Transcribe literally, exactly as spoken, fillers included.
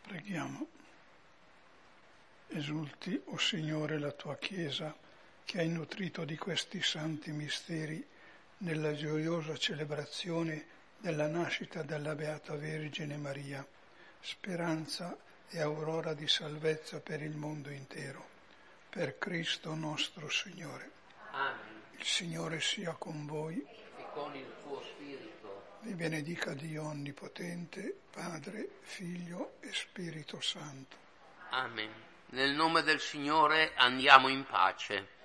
Preghiamo. Esulti, o Signore, la tua Chiesa, che hai nutrito di questi santi misteri nella gioiosa celebrazione della nascita della Beata Vergine Maria, speranza e aurora di salvezza per il mondo intero. Per Cristo nostro Signore. Amen. Il Signore sia con voi. E con il tuo spirito. Vi benedica Dio Onnipotente, Padre, Figlio e Spirito Santo. Amen. Nel nome del Signore andiamo in pace.